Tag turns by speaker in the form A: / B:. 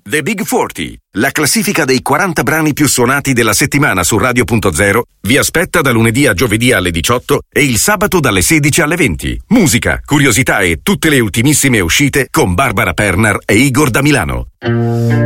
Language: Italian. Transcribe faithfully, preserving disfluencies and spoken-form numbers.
A: The Big quaranta, la classifica dei quaranta brani più suonati della settimana su Radio Punto Zero, vi aspetta da lunedì a giovedì alle diciotto e il sabato dalle sedici alle venti. Musica, curiosità e tutte le ultimissime uscite con Barbara Pernar e Igor da Milano.